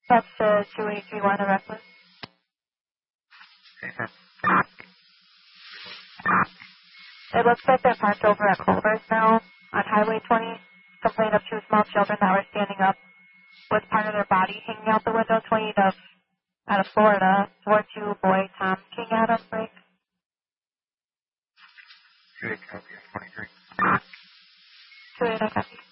That's 2831 of Reckless. It looks like they're parked over at Culver's now on Highway 20. Complaint of two small children that were standing up with part of their body hanging out the window. 28 out of Florida. 4-2 boy Tom King Adam break. 28 copy, 23. 28 I copy.